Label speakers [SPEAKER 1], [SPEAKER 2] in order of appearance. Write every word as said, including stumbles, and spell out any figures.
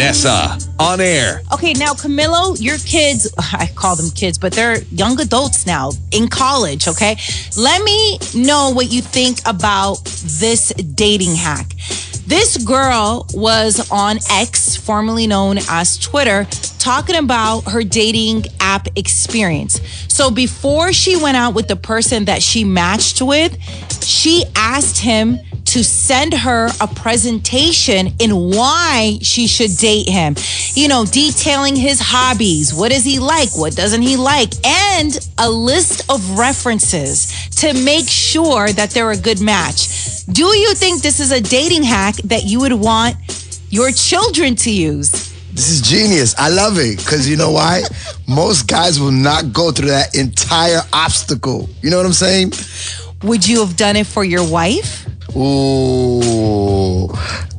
[SPEAKER 1] Vanessa on air.
[SPEAKER 2] Okay, now Camilo, your kids, I call them kids, but they're young adults now in college, okay? Let me know what you think about this dating hack. This girl was on X, formerly known as Twitter, talking about her dating app experience. So before she went out with the person that she matched with, she asked him to send her a presentation in why she should date him. You know, detailing his hobbies. What does he like? What doesn't he like? And a list of references to make sure that they're a good match. Do you think this is a dating hack that you would want your children to use?
[SPEAKER 3] This is genius. I love it. Because you know why? Most guys will not go through that entire obstacle. You know what I'm saying?
[SPEAKER 2] Would you have done it for your wife?
[SPEAKER 3] Ooh,